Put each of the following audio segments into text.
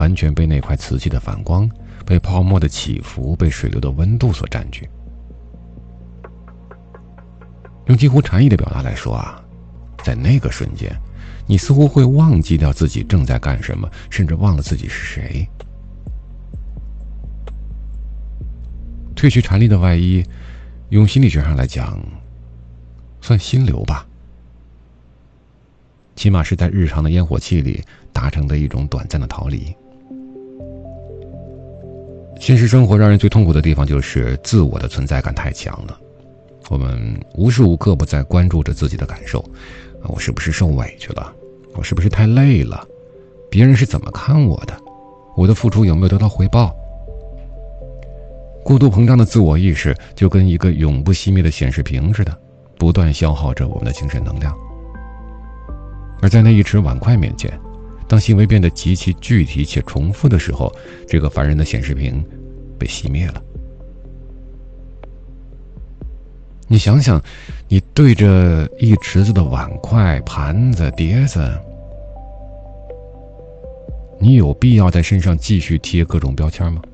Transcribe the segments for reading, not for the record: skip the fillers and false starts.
完全被那块瓷器的反光，被泡沫的起伏，被水流的温度所占据。用几乎禅意的表达来说啊，在那个瞬间，你似乎会忘记掉自己正在干什么，甚至忘了自己是谁。褪去禅力的外衣，用心理学上来讲，算心流吧。起码是在日常的烟火气里达成的一种短暂的逃离。现实生活让人最痛苦的地方就是自我的存在感太强了，我们无时无刻不在关注着自己的感受，我是不是受委屈了？我是不是太累了？别人是怎么看我的？我的付出有没有得到回报？过度膨胀的自我意识就跟一个永不熄灭的显示屏似的，不断消耗着我们的精神能量。而在那一池碗筷面前，当行为变得极其具体且重复的时候，这个烦人的显示屏被熄灭了。你想想，你对着一池子的碗筷、盘子、碟子，你有必要在身上继续贴各种标签吗？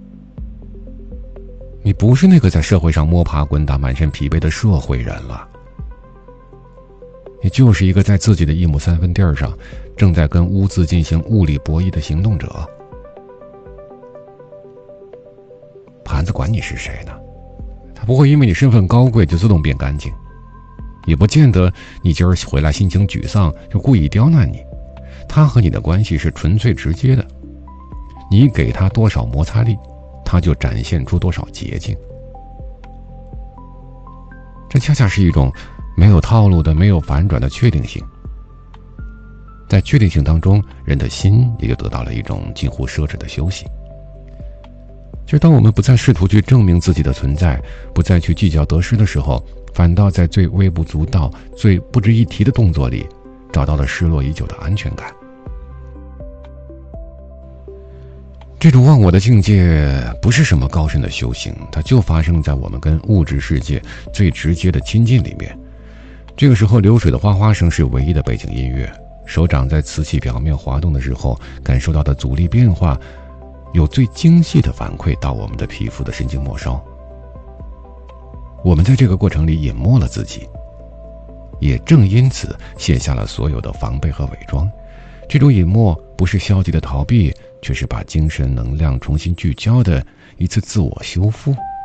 你不是那个在社会上摸爬滚打、满身疲惫的社会人了，你就是一个在自己的一亩三分地上正在跟污渍进行物理博弈的行动者。盘子管你是谁呢？他不会因为你身份高贵就自动变干净，也不见得你今儿回来心情沮丧就故意刁难你。他和你的关系是纯粹直接的，你给他多少摩擦力，他就展现出多少捷径。这恰恰是一种没有套路的、没有反转的确定性。在确定性当中，人的心也就得到了一种近乎奢侈的休息。就是当我们不再试图去证明自己的存在，不再去计较得失的时候，反倒在最微不足道、最不值一提的动作里，找到了失落已久的安全感。这种忘我的境界不是什么高深的修行，它就发生在我们跟物质世界最直接的亲近里面。这个时候，流水的哗哗声是唯一的背景音乐，手掌在瓷器表面滑动的时候感受到的阻力变化，有最精细的反馈到我们的皮肤的神经末梢。我们在这个过程里隐没了自己，也正因此卸下了所有的防备和伪装。这种隐没不是消极的逃避，却是把精神能量重新聚焦的一次自我修复。